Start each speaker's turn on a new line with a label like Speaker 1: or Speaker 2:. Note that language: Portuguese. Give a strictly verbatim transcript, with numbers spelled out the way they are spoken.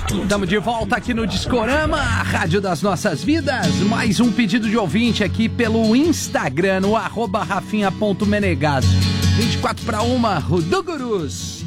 Speaker 1: Estamos de volta aqui no Discorama, a rádio das nossas vidas. Mais um pedido de ouvinte aqui pelo Instagram, no arroba rafinha ponto menegaso. vinte e quatro para uma, Rodugurus.